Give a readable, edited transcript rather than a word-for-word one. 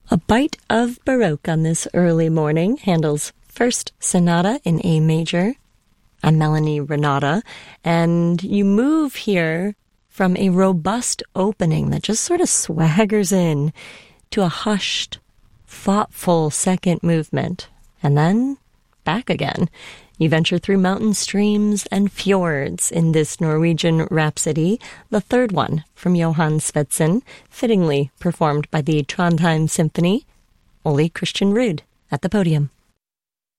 A bite of Baroque on this early morning. Handel's First Sonata in A major. I'm Melanie Renata, and you move here from a robust opening that just sort of swaggers in to a hushed, thoughtful second movement, and then back again. You venture through mountain streams and fjords in this Norwegian rhapsody, the third one from Johan Svendsen, fittingly performed by the Trondheim Symphony. Ole Christian Ruud at the podium.